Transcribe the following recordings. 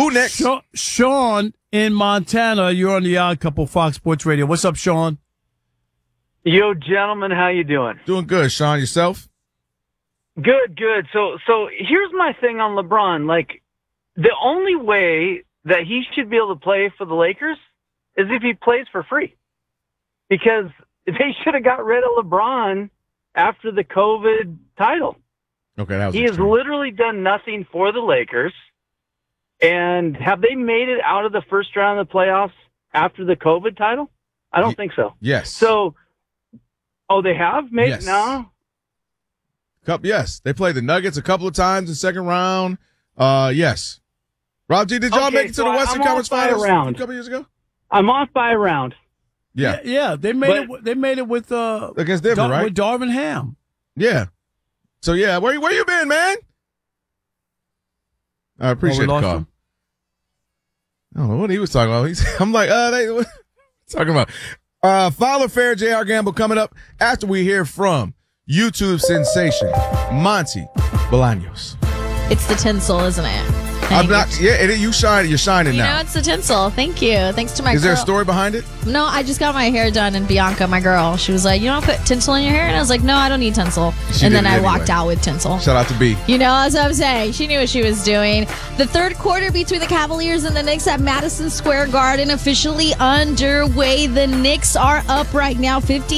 Who next? Sean in Montana. You're on the Odd Couple Fox Sports Radio. What's up, Sean? Yo, gentlemen, how you doing? Doing good, Sean. Yourself? Good. So here's my thing on LeBron. Like, the only way that he should be able to play for the Lakers is if he plays for free. Because they should have got rid of LeBron after the COVID title. Okay, that was He has literally done nothing for the Lakers. And have they made it out of the first round of the playoffs after the COVID title? I don't think so. Yes. So, they have? Maybe? Yes. No? Yes. They played the Nuggets a couple of times in the second round. Yes. Rob G, did y'all make it to the Western Conference Finals a couple years ago? I'm off by a round. Yeah. They made it. They made it with against Denver, right? With Darvin Ham. Yeah. So yeah, where you been, man? I appreciate the call. I don't know what he was talking about. I'm like, what talking about? Foul or Fair, JR Gamble coming up after we hear from YouTube sensation Monty Bolaños. It's the tinsel, isn't it? I'm not. Yeah, you're shining now. You know, it's the tinsel. Thank you. Thanks to my. Is there a story behind it? No, I just got my hair done, and Bianca, my girl, she was like, "You don't put tinsel in your hair," and I was like, "No, I don't need tinsel." And then I walked out with tinsel. Shout out to B. You know, that's what I'm saying. She knew what she was doing. The third quarter between the Cavaliers and the Knicks at Madison Square Garden officially underway. The Knicks are up right now,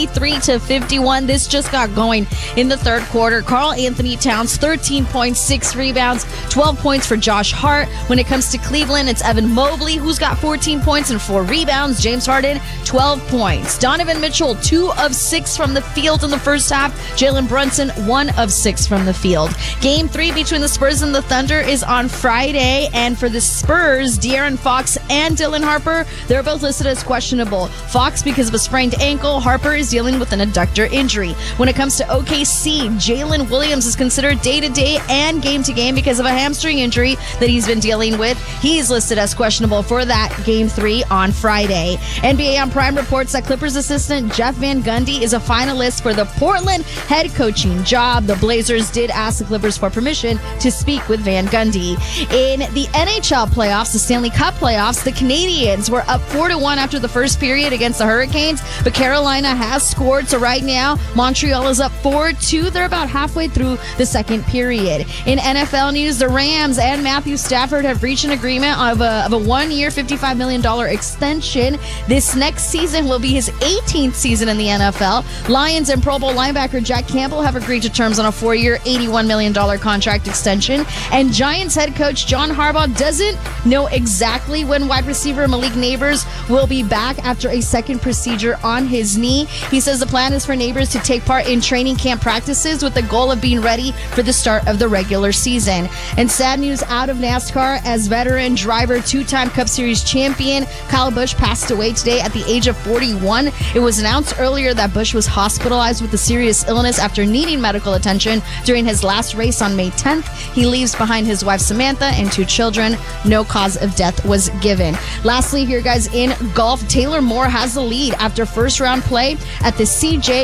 53-51. This just got going in the third quarter. Karl Anthony Towns, 13 points, 6 rebounds, 12 points for Josh Hart. When it comes to Cleveland, it's Evan Mobley, who's got 14 points and 4 rebounds. James Harden, 12 points. Donovan Mitchell, 2 of 6 from the field in the first half. Jalen Brunson, 1 of 6 from the field. Game 3 between the Spurs and the Thunder is on Friday. And for the Spurs, De'Aaron Fox and Dylan Harper, they're both listed as questionable. Fox because of a sprained ankle. Harper is dealing with an adductor injury. When it comes to OKC, Jalen Williams is considered day-to-day and game-to-game because of a hamstring injury that he's been dealing with. He's listed as questionable for that Game 3 on Friday. NBA on Prime reports that Clippers assistant Jeff Van Gundy is a finalist for the Portland head coaching job. The Blazers did ask the Clippers for permission to speak with Van Gundy. In the NHL playoffs, the Stanley Cup playoffs, the Canadiens were up 4-1 after the first period against the Hurricanes, but Carolina has scored. So right now, Montreal is up 4-2. They're about halfway through the second period. In NFL news, the Rams and Matthew Stafford have reached an agreement of a 1-year, $55 million extension. This next season will be his 18th season in the NFL. Lions and Pro Bowl linebacker Jack Campbell have agreed to terms on a 4-year, $81 million contract extension. And Giants head coach John Harbaugh doesn't know exactly when wide receiver Malik Neighbors will be back after a second procedure on his knee. He says the plan is for Neighbors to take part in training camp practices with the goal of being ready for the start of the regular season. And sad news out of NASCAR as veteran driver, 2-time Cup Series champion Kyle Busch passed away today at the age of 41. It was announced earlier that Busch was hospitalized with a serious illness after needing medical attention during his last race on May 10th. He leaves behind his wife Samantha and 2 children. No cause of death was given. Lastly here, guys, in golf, Taylor Moore has the lead after first round play at the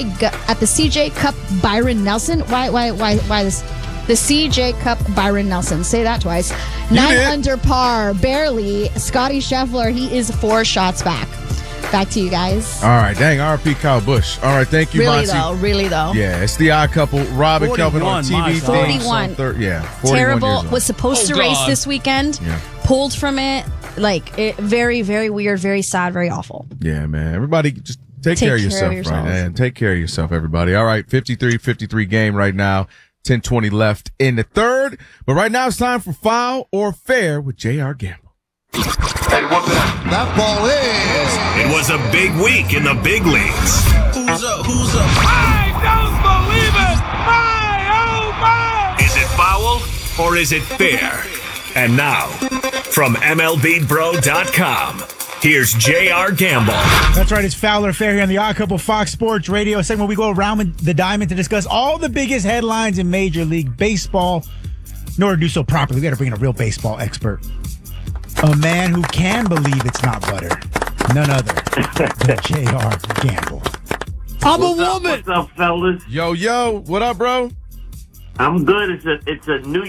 CJ Cup Byron Nelson. Why this? The CJ Cup Byron Nelson. Say that twice. 9 under par, barely. Scotty Scheffler, he is 4 shots back. Back to you guys. All right, dang, RP Kyle Busch. All right, thank you, Monty. Really though. Yeah, it's the Odd Couple. Rob and Kelvin on TV. 41. 41 Terrible. Was supposed to race this weekend. Yeah. Pulled from it. Very, very weird, very sad, very awful. Yeah, man. Everybody just take care of yourself right now. Take care of yourself, everybody. All right, 53-53 game right now. 10:20 left in the third. But right now it's time for Foul or Fair with J.R. Gamble. Hey, what that ball is. It was a big week in the big leagues. Who's up? I don't believe it! Is it foul or is it fair? And now, from MLBBro.com, here's J.R. Gamble. That's right, it's Foul or Fair here on the Odd Couple Fox Sports Radio segment. We go around the diamond to discuss all the biggest headlines in Major League Baseball. In order to do so properly, we got to bring in a real baseball expert. A man who can believe it's not butter. None other than J.R. Gamble. I'm a woman. What's up, fellas? Yo, what up, bro? I'm good. It's a new